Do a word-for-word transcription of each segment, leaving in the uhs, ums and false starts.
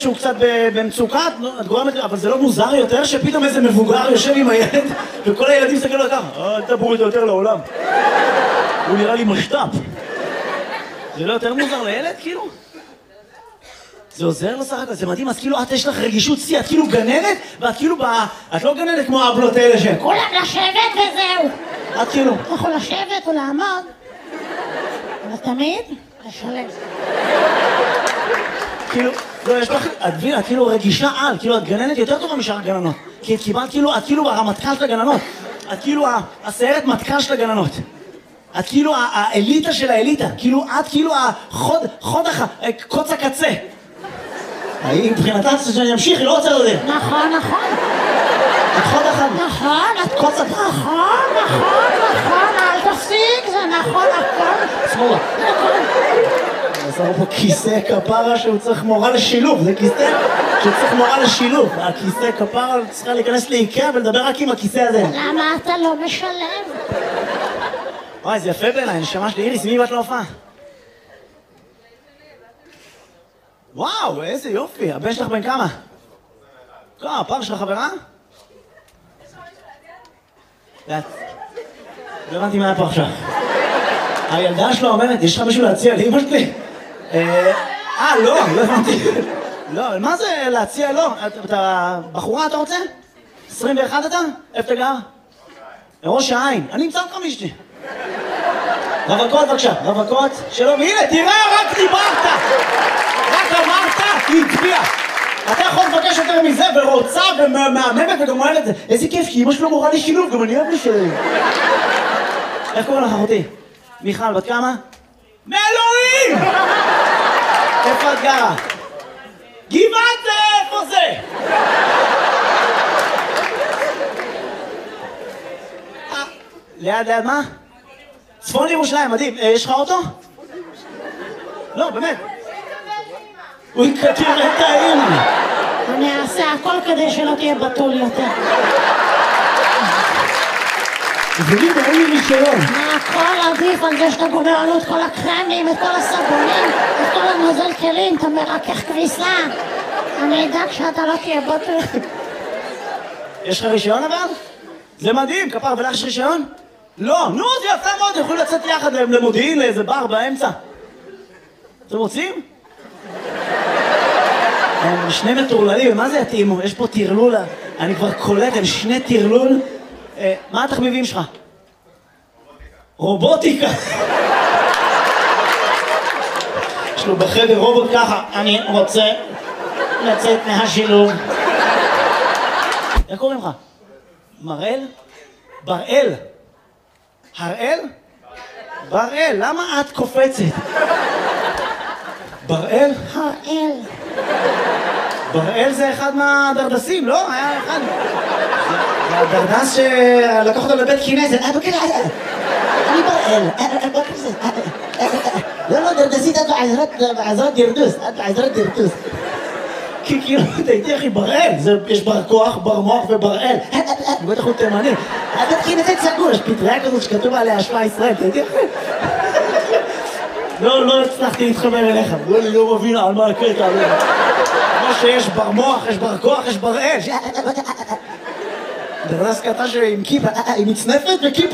שהוא קצת במצוקה, את גורמת, אבל זה לא מוזר יותר שפתאום איזה מבוגר יושב עם הילד וכל הילדים מסתכלים לו ככה, אל תבואו איתו יותר לעולם. הוא נראה לי משת"פ. זה לא יותר מוזר לילד, כאילו? זה עוזר לו סך הכל, זה מדהים, אז כאילו את יש לך רגישות שיא, את כאילו גננת, ואת כאילו ב... את לא גננת כמו האבלות האלה ש... כולם לשבת וזהו. את כאילו... אתה יכול לשבת או לעמוד, אבל תמיד לשלם. כאילו, לא, יש לך, את מבינה, את כאילו רגישה על, כאילו את גננת יותר טובה משאר הגננות. כי את קיבלת כאילו, את כאילו הרמטכ"ל של הגננות. את כאילו הסיירת מטכ"ל של הגננות. את כאילו האליטה של האליטה. כאילו, את כאילו החוד, חוד הח... קוץ הקצה. היא מבחינתה שאני אמשיך, היא לא רוצה לדעת. נכון, נכון. את חוד אחד. נכון, את קוץ הקצה. נכון, נכון, נכון, אל תפסיק, זה נכון, הכל. שמאלה. עשינו פה כיסא כפרה שהוא צריך מורה לשילוב, זה כיסא שצריך מורה לשילוב. הכיסא כפרה צריכה להיכנס לאיקאה ולדבר רק עם הכיסא הזה. למה אתה לא משלם? וואי, זה יפה בעיניי, נשמה שלי. איריס, מי באת להופעה? וואו, איזה יופי. הבן שלך בן כמה? כמה, הפער שלך חברה? לא הבנתי מה היה פה עכשיו. הילדה שלו אומרת, יש לך מישהו להציע לאמא שלי? אה, לא, לא הבנתי. לא, מה זה להציע? לא. אתה בחורה, אתה רוצה? עשרים ואחת אתה? איפה אתה גר? ראש העין. אני אמצא אותך מישהי. רווקות בבקשה, רווקות שלום. הנה, תראה, רק דיברת. רק אמרת, היא הצביעה. אתה יכול לבקש יותר מזה, ורוצה ומהממת וגם אומרת את זה. איזה כיף, כי אמא שלו מורה לי שילוב, גם אני אוהב לשלם. איך קוראים לך אחותי? מיכל, בת כמה? מאלוהים! איפה את גרה? גבעת זה, איפה זה? ליד, ליד מה? צפון ירושלים, מדהים. יש לך אוטו? לא, באמת. הוא יקטיר את האמא. אני אעשה הכל כדי שלא תהיה בתול יותר. תגידי, אין לי רישיון. מה הכל עדיף על זה שאתה גומר עלו את כל הקרמים, את כל הסבונים, את כל הנוזל כלים, אתה מרכך כביסה. אני אדאג שאתה לא תהיה בתול. יש לך רישיון אבל? זה מדהים, כפר, ולך יש רישיון? לא, נו, זה יפה מאוד, יכולים לצאת יחד למודיעין, לאיזה בר באמצע. אתם רוצים? הם שני מטורללים, מה זה יתאימו? יש פה תרלול, אני כבר קולט, הם שני תרלול. מה התחביבים שלך? רובוטיקה. יש לו בחדר רובוט ככה, אני רוצה לצאת מהשילוב. איך קוראים לך? מראל? בראל? הראל? בראל, למה את קופצת? בראל? הראל. בראל זה אחד מהדרדסים, לא? היה אחד. זה הדרדס שלקח אותו לבית כנסת. אני בראל. לא, לא, דרדסית, את בעזרת דרדוס. את בעזרת דרדוס. כי כאילו, תהייתי אחי, בראל. יש בר כוח, בר מוח ובראל. בטח הוא תימני. הבית כנסת סגור, יש פטריה כזאת שכתוב עליה השפעה ישראל, תהייתי אחי. לא, לא הצלחתי להתחבר אליך. בוא לי לא מבין על מה הקטע. כמו שיש בר מוח, יש בר כוח, יש בראל. דרדס קטן עם כיפה, עם מצנפת וכיפה.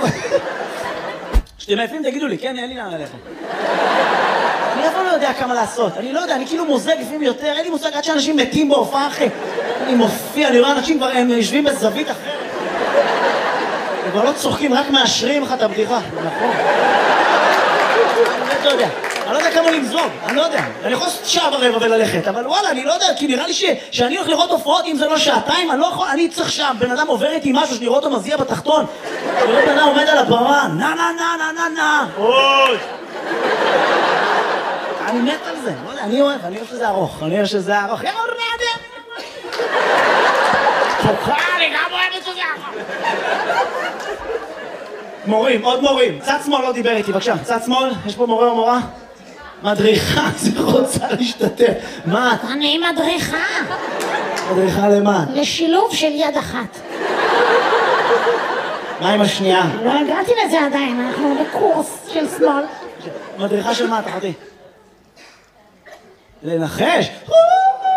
כשאתם עייפים תגידו לי, כן, אין לי לאן עליך. אני אף פעם לא יודע כמה לעשות. אני לא יודע, אני כאילו מוזג לפעמים יותר. אין לי מושג עד שאנשים מתים בהופעה אחרי. אני מופיע, אני רואה אנשים כבר, הם יושבים בזווית אחרת. הם כבר לא צוחקים, רק מאשרים לך את הבדיחה. נכון. אני לא יודע. אני לא יודע כמה למזוג, אני לא יודע. אני יכול לעשות שעה ברבע וללכת, אבל וואלה, אני לא יודע, כי נראה לי שאני הולך לראות הופעות, אם זה לא שעתיים, אני לא יכול, אני צריך שם, בן אדם עובר איתי משהו, שאני רואה אותו מזיע בתחתון. אני רואה בן אדם עומד על הבמה, נה נה נה נה נה נה. אוי! אני מת על זה, לא יודע, אני אוהב, אני אוהב שזה ארוך, אני אוהב שזה ארוך. יא רבי! אני גם אוהב שזה ארוך. מורים, עוד מורים. צד שמאל לא דיבר איתי, בבקשה. צד שמאל, יש פה מורה או מורה? מדריכה, זה רוצה להשתתף. מה? אני מדריכה. מדריכה למה? לשילוב של יד אחת. מה עם השנייה? לא הגעתי לזה עדיין, אנחנו בקורס של שמאל. מדריכה של מה, תחתי? לנחש?